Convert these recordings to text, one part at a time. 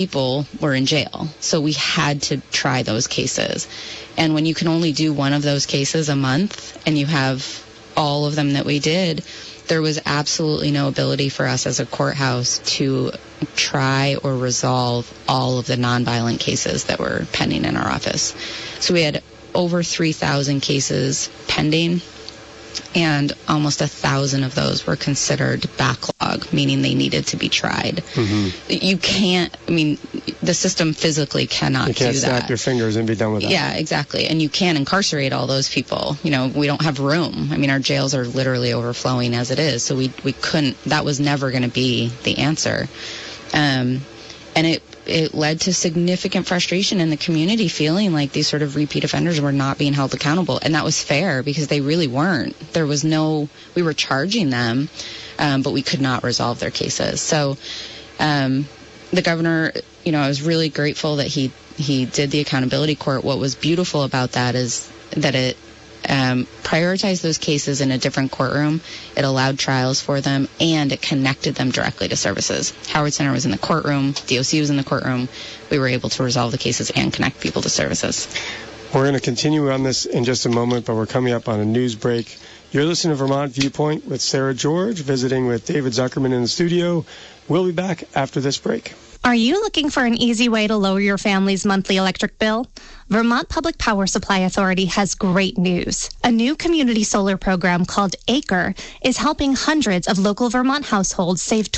people were in jail. So we had to try those cases. And when you can only do one of those cases a month and you have all of them that we did, there was absolutely no ability for us as a courthouse to try or resolve all of the nonviolent cases that were pending in our office. So we had over 3,000 cases pending, and almost 1,000 of those were considered backlog, meaning they needed to be tried. Mm-hmm. You can't, the system physically cannot do that. You can't snap your fingers and be done with that. Yeah, exactly. And you can't incarcerate all those people. We don't have room. Our jails are literally overflowing as it is, so we couldn't, that was never going to be the answer. And it led to significant frustration in the community, feeling like these sort of repeat offenders were not being held accountable. And that was fair, because they really weren't. We were charging them, but we could not resolve their cases. So the governor, I was really grateful that he did the accountability court. What was beautiful about that is that it prioritized those cases in a different courtroom. It allowed trials for them, and it connected them directly to services. Howard Center was in the courtroom, DOC was in the courtroom. We were able to resolve the cases and connect people to services. We're going to continue on this in just a moment, but we're coming up on a news break. You're listening to Vermont Viewpoint with Sarah George, visiting with David Zuckerman in the studio. We'll be back after this break. Are you looking for an easy way to lower your family's monthly electric bill? Vermont Public Power Supply Authority has great news. A new community solar program called ACRE is helping hundreds of local Vermont households save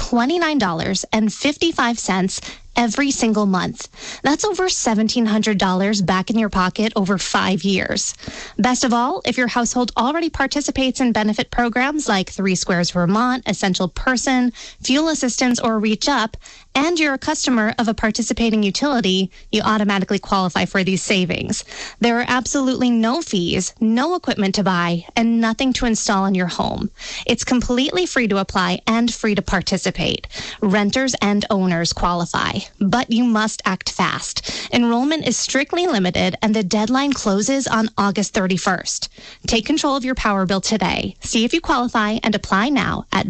$29.55 every single month. That's over $1,700 back in your pocket over 5 years. Best of all, if your household already participates in benefit programs like 3 Squares Vermont, Essential Person, Fuel Assistance, or Reach Up, and you're a customer of a participating utility, you automatically qualify for these savings. There are absolutely no fees, no equipment to buy, and nothing to install in your home. It's completely free to apply and free to participate. Renters and owners qualify, but you must act fast. Enrollment is strictly limited, and the deadline closes on August 31st. Take control of your power bill today. See if you qualify and apply now at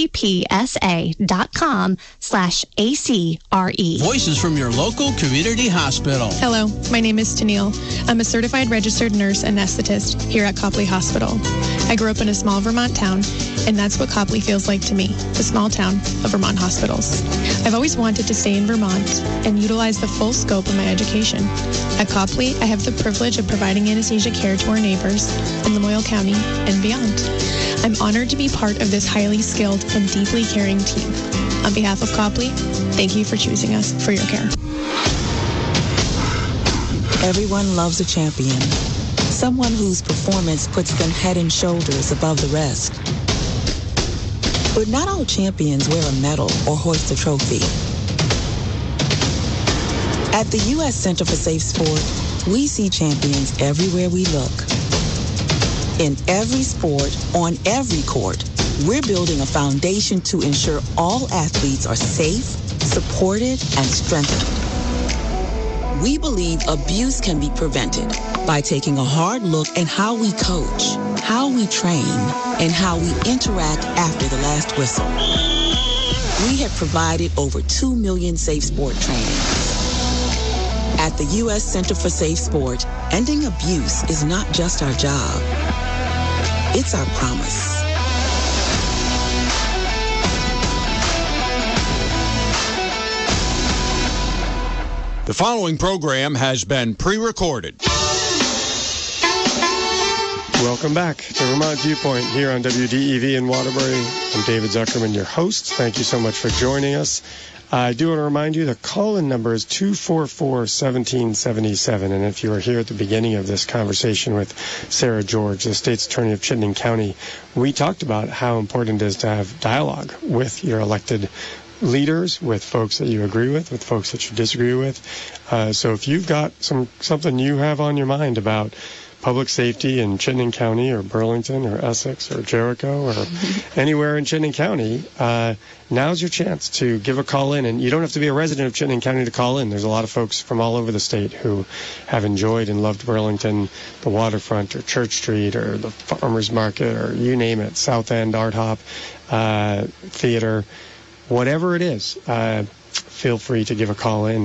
vppsa.com/ACRE. Voices from your local community hospital. Hello, my name is Tennille. I'm a certified registered nurse anesthetist here at Copley Hospital. I grew up in a small Vermont town, and that's what Copley feels like to me, the small town of Vermont hospitals. I've always wanted to stay in Vermont and utilize the full scope of my education. At Copley, I have the privilege of providing anesthesia care to our neighbors in Lamoille County and beyond. I'm honored to be part of this highly skilled and deeply caring team. On behalf of Copley, thank you for choosing us for your care. Everyone loves a champion, someone whose performance puts them head and shoulders above the rest. But not all champions wear a medal or hoist a trophy. At the U.S. Center for Safe Sport, we see champions everywhere we look. In every sport, on every court, we're building a foundation to ensure all athletes are safe, supported, and strengthened. We believe abuse can be prevented by taking a hard look at how we coach, how we train, and how we interact after the last whistle. We have provided over 2 million safe sport trainings. At the U.S. Center for Safe Sport, ending abuse is not just our job. It's our promise. The following program has been pre-recorded. Welcome back to Vermont Viewpoint here on WDEV in Waterbury. I'm David Zuckerman, your host. Thank you so much for joining us. I do want to remind you the call-in number is 244-1777. And if you were here at the beginning of this conversation with Sarah George, the state's attorney of Chittenden County, we talked about how important it is to have dialogue with your elected leaders, with folks that you agree with folks that you disagree with. So if you've got something you have on your mind about public safety in Chittenden County or Burlington or Essex or Jericho or anywhere in Chittenden County, now's your chance to give a call in. And you don't have to be a resident of Chittenden County to call in. There's a lot of folks from all over the state who have enjoyed and loved Burlington, the waterfront or Church Street or the farmers market or you name it, South End, Art Hop, theater. Whatever it is, feel free to give a call in.